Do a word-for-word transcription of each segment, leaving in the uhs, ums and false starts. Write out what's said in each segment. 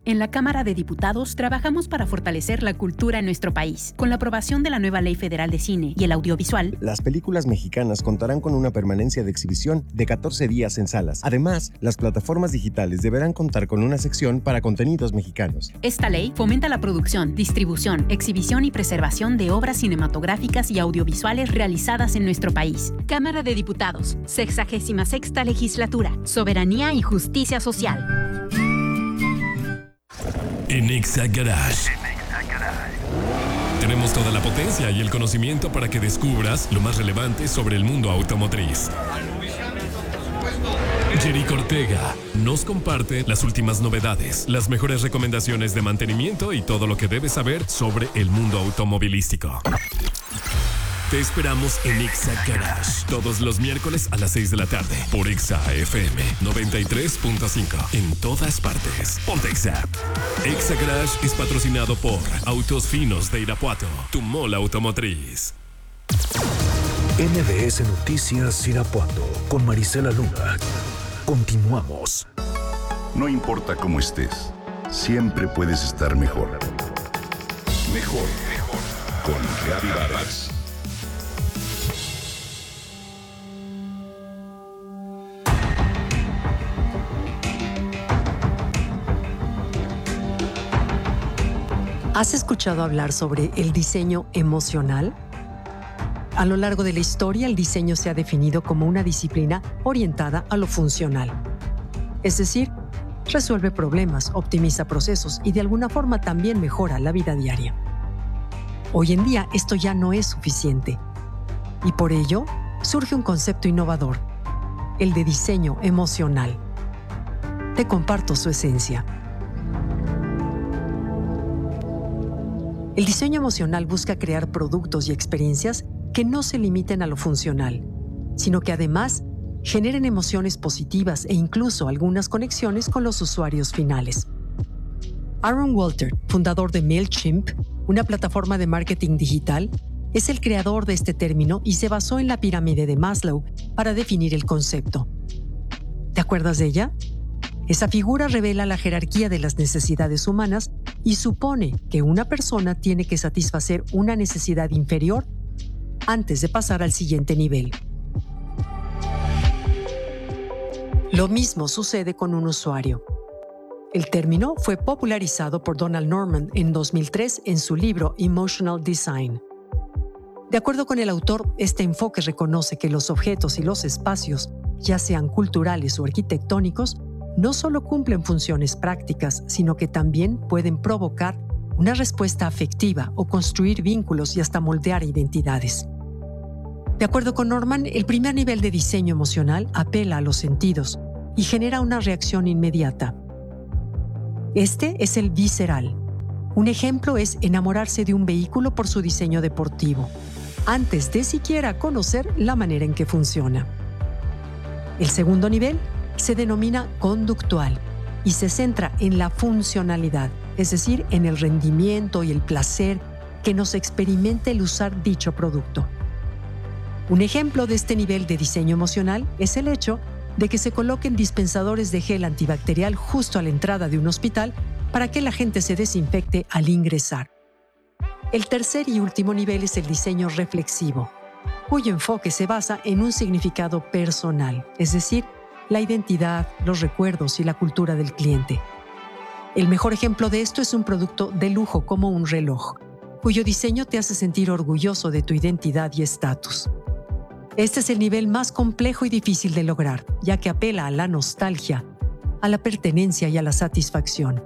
En la Cámara de Diputados trabajamos para fortalecer la cultura en nuestro país. Con la aprobación de la nueva Ley Federal de Cine y el Audiovisual, las películas mexicanas contarán con una permanencia de exhibición de catorce días en salas. Además, las plataformas digitales deberán contar con una sección para contenidos mexicanos. Esta ley fomenta la producción, distribución, exhibición y preservación de obras cinematográficas y audiovisuales realizadas en nuestro país. Cámara de Diputados, sexagésima sexta Legislatura, Soberanía y Justicia Social. En Exa Garage tenemos toda la potencia y el conocimiento para que descubras lo más relevante sobre el mundo automotriz. Jerico Ortega nos comparte las últimas novedades, las mejores recomendaciones de mantenimiento y todo lo que debes saber sobre el mundo automovilístico. Te esperamos en Exa Garage todos los miércoles a las seis de la tarde por Exa F M noventa y tres punto cinco en todas partes. Ponte Exa. Exa Garage es patrocinado por Autos Finos de Irapuato, tu mall automotriz. N B S Noticias Irapuato con Marisela Luna. Continuamos. No importa cómo estés, siempre puedes estar mejor. Mejor, mejor. Con Reavivadas. ¿Has escuchado hablar sobre el diseño emocional? A lo largo de la historia, el diseño se ha definido como una disciplina orientada a lo funcional. Es decir, resuelve problemas, optimiza procesos y de alguna forma también mejora la vida diaria. Hoy en día esto ya no es suficiente y por ello surge un concepto innovador, el de diseño emocional. Te comparto su esencia. El diseño emocional busca crear productos y experiencias que no se limiten a lo funcional, sino que además generen emociones positivas e incluso algunas conexiones con los usuarios finales. Aaron Walter, fundador de MailChimp, una plataforma de marketing digital, es el creador de este término y se basó en la pirámide de Maslow para definir el concepto. ¿Te acuerdas de ella? Esa figura revela la jerarquía de las necesidades humanas y supone que una persona tiene que satisfacer una necesidad inferior antes de pasar al siguiente nivel. Lo mismo sucede con un usuario. El término fue popularizado por Donald Norman en dos mil tres en su libro Emotional Design. De acuerdo con el autor, este enfoque reconoce que los objetos y los espacios, ya sean culturales o arquitectónicos, no solo cumplen funciones prácticas, sino que también pueden provocar una respuesta afectiva o construir vínculos y hasta moldear identidades. De acuerdo con Norman, el primer nivel de diseño emocional apela a los sentidos y genera una reacción inmediata. Este es el visceral. Un ejemplo es enamorarse de un vehículo por su diseño deportivo, antes de siquiera conocer la manera en que funciona. El segundo nivel se denomina conductual y se centra en la funcionalidad, es decir, en el rendimiento y el placer que nos experimente el usar dicho producto. Un ejemplo de este nivel de diseño emocional es el hecho de que se coloquen dispensadores de gel antibacterial justo a la entrada de un hospital para que la gente se desinfecte al ingresar. El tercer y último nivel es el diseño reflexivo, cuyo enfoque se basa en un significado personal, es decir, la identidad, los recuerdos y la cultura del cliente. El mejor ejemplo de esto es un producto de lujo como un reloj, cuyo diseño te hace sentir orgulloso de tu identidad y estatus. Este es el nivel más complejo y difícil de lograr, ya que apela a la nostalgia, a la pertenencia y a la satisfacción.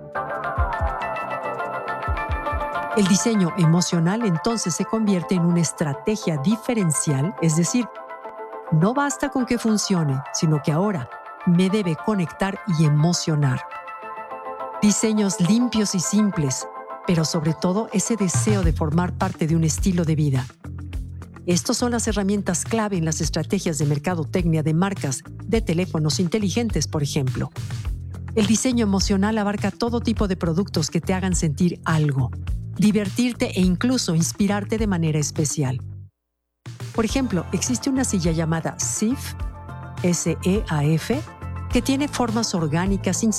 El diseño emocional entonces se convierte en una estrategia diferencial, es decir, no basta con que funcione, sino que ahora me debe conectar y emocionar. Diseños limpios y simples, pero sobre todo ese deseo de formar parte de un estilo de vida. Estas son las herramientas clave en las estrategias de mercadotecnia de marcas de teléfonos inteligentes, por ejemplo. El diseño emocional abarca todo tipo de productos que te hagan sentir algo, divertirte e incluso inspirarte de manera especial. Por ejemplo, existe una silla llamada S E A F, S E A F, que tiene formas orgánicas